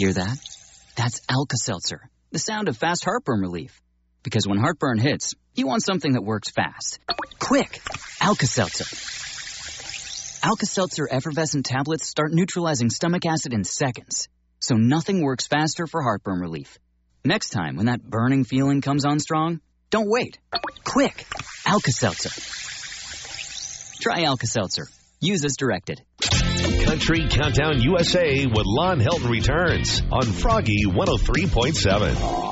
Hear that? That's Alka-Seltzer, the sound of fast heartburn relief. Because when heartburn hits, you want something that works fast. Quick! Alka-Seltzer. Alka-Seltzer effervescent tablets start neutralizing stomach acid in seconds. So nothing works faster for heartburn relief. Next time, when that burning feeling comes on strong, don't wait. Quick! Alka-Seltzer. Try Alka-Seltzer. Use as directed. Country Countdown USA with Lon Helton returns on Froggy 103.7.